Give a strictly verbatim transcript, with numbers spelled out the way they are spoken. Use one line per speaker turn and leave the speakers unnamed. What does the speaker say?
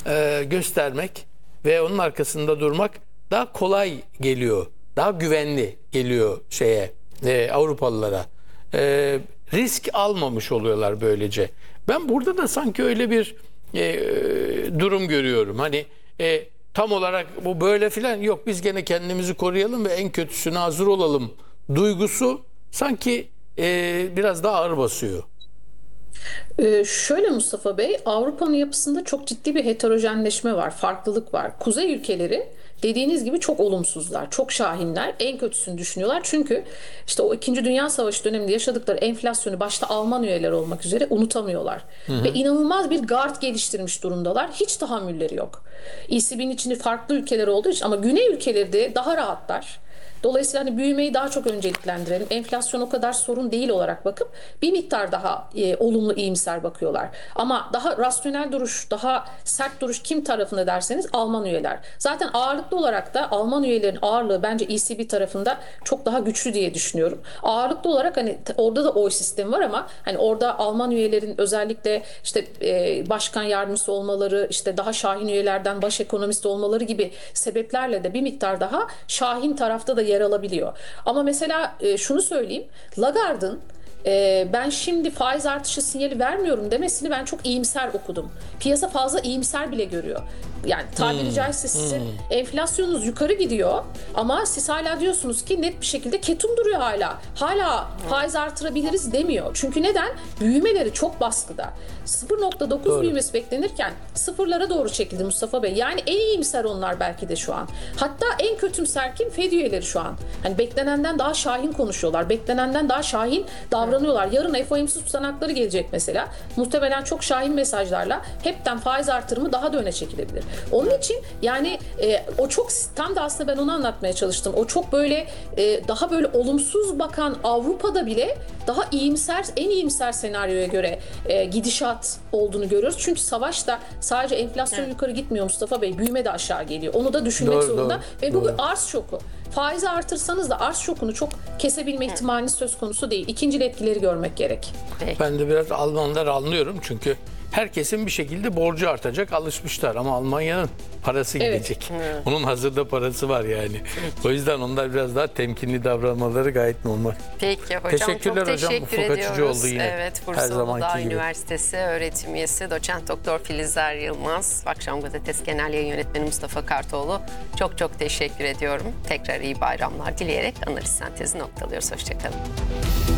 e, göstermek ve onun arkasında durmak daha kolay geliyor. Daha güvenli geliyor şeye e, Avrupalılara. E, risk almamış oluyorlar böylece. Ben burada da sanki öyle bir e, durum görüyorum. Hani e, tam olarak bu böyle filan yok, biz gene kendimizi koruyalım ve en kötüsüne hazır olalım duygusu sanki e, biraz daha ağır basıyor.
Ee, şöyle Mustafa Bey, Avrupa'nın yapısında çok ciddi bir heterojenleşme var, farklılık var. Kuzey ülkeleri dediğiniz gibi çok olumsuzlar, çok şahinler, en kötüsünü düşünüyorlar. Çünkü işte o İkinci Dünya Savaşı döneminde yaşadıkları enflasyonu başta Alman üyeleri olmak üzere unutamıyorlar. Hı hı. Ve inanılmaz bir gard geliştirmiş durumdalar. Hiç tahammülleri yok. E C B'nin içinde farklı ülkeler olduğu için, ama Güney ülkeleri de daha rahatlar. Dolayısıyla hani büyümeyi daha çok önceliklendirelim, enflasyon o kadar sorun değil olarak bakıp bir miktar daha e, olumlu, iyimser bakıyorlar. Ama daha rasyonel duruş, daha sert duruş kim tarafında derseniz Alman üyeler. Zaten ağırlıklı olarak da Alman üyelerin ağırlığı bence E C B tarafında çok daha güçlü diye düşünüyorum. Ağırlıklı olarak hani orada da oy sistemi var, ama hani orada Alman üyelerin özellikle işte e, başkan yardımcısı olmaları, işte daha şahin üyelerden baş ekonomist olmaları gibi sebeplerle de bir miktar daha şahin tarafta da yer alabiliyor. Ama mesela e, şunu söyleyeyim. Lagarde'ın e, ben şimdi faiz artışı sinyali vermiyorum demesini ben çok iyimser okudum. Piyasa fazla iyimser bile görüyor. Yani tabiri hmm. caizse sizin hmm. enflasyonunuz yukarı gidiyor ama siz hala diyorsunuz ki net bir şekilde ketum duruyor hala. Hala faiz artırabiliriz demiyor. Çünkü neden? Büyümeleri çok baskıda. sıfır nokta dokuz büyümesi beklenirken sıfırlara doğru çekildi Mustafa Bey. Yani en iyimser onlar belki de şu an. Hatta en kötümser kim? Fed üyeleri şu an. Hani beklenenden daha şahin konuşuyorlar. Beklenenden daha şahin davranıyorlar. Yarın F O M C tutanakları gelecek mesela. Muhtemelen çok şahin mesajlarla hepten faiz artırımı daha da öne çekilebilir. Onun için yani e, o çok, tam da aslında ben onu anlatmaya çalıştım. O çok böyle e, daha böyle olumsuz bakan Avrupa'da bile daha iyimser, en iyimser senaryoya göre e, gidişat olduğunu görüyoruz. Çünkü savaş da sadece enflasyon evet. yukarı gitmiyor Mustafa Bey. Büyüme de aşağı geliyor. Onu da düşünmek doğru, zorunda. Doğru, Ve bu doğru. bir arz şoku. Faizi artırsanız da arz şokunu çok kesebilme evet. ihtimaliniz söz konusu değil. İkincil etkileri görmek gerek.
Peki. Ben de biraz Almanlar anlıyorum çünkü herkesin bir şekilde borcu artacak, alışmışlar ama Almanya'nın parası gidecek. Evet. Onun hazırda parası var yani. Peki. O yüzden onlar biraz daha temkinli davranmaları gayet normal.
Peki hocam,
teşekkürler
çok
hocam.
teşekkür
Ufuk
ediyoruz.
Açıcı oldu yine.
Evet, Bursa Uludağ Üniversitesi öğretim üyesi doçent doktor Filizer Yılmaz, Akşam Gazetesi Genel Yayın Yönetmeni Mustafa Kartoğlu. Çok çok teşekkür ediyorum. Tekrar iyi bayramlar dileyerek analiz sentezi noktalıyoruz. Hoşçakalın.